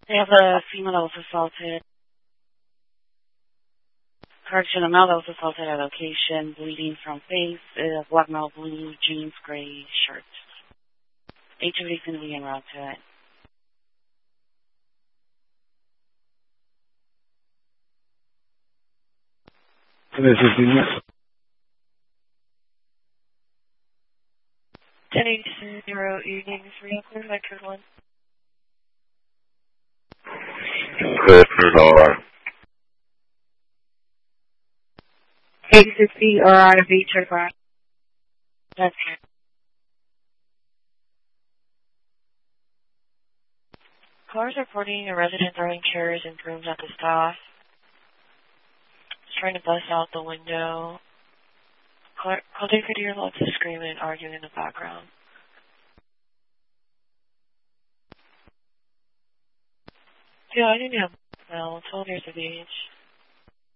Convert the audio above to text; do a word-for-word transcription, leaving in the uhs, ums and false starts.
They have a female that was assaulted. Correction, a male that was assaulted at location, bleeding from face, uh, black male blue, jeans, gray shirt. H O D is going to be en route to it. This is the ten eight zero evening three, clear Vector one. Clear for R. eight sixty R I V, check out. That's Cars reporting a resident throwing chairs and brooms at the staff. He's trying to bust out the window. Call take could hear lots of screaming and arguing in the background. Yeah, I didn't have well, twelve years of age.